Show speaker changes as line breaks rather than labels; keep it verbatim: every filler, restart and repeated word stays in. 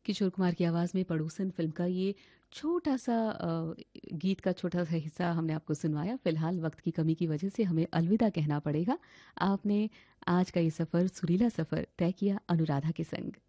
किशोर कुमार की आवाज़ में पड़ोसन फ़िल्म का ये छोटा-सा अ, गीत का छोटा-सा हिस्सा हमने आपको सुनवाया। फ़िलहाल वक़्त की कमी की वजह से हमें अलविदा कहना पड़ेगा। आपने आज का ये सफ़र, सुरीला सफ़र तय किया अनुराधा के संग।